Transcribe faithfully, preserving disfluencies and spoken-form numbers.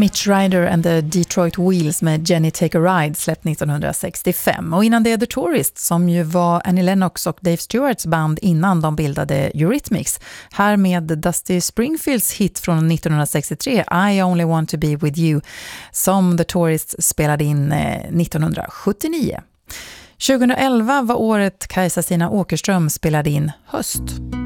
Mitch Ryder and the Detroit Wheels med Jenny Take a Ride släppt nittonhundrasextiofem. Och innan det The Tourist som ju var Annie Lennox och Dave Stewarts band innan de bildade Eurythmics. Här med Dusty Springfields hit från nittonhundrasextiotre I Only Want to Be With You som The Tourist spelade in nittonhundrasjuttionio. tjugoelva var året Kajsa Stina Åkerström spelade in Höst.